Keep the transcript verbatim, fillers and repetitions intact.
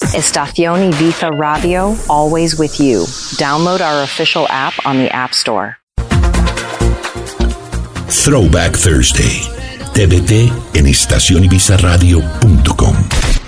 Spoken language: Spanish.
Estación Ibiza Radio, always with you. Download our official app on the App Store. Throwback Thursday. T V T en estación ibiza radio punto com.